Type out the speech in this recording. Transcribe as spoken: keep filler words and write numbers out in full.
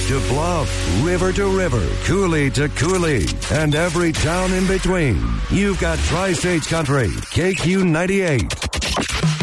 to bluff, river to river, coulee to coulee, and every town in between. You've got Tri-States Country, K Q ninety-eight.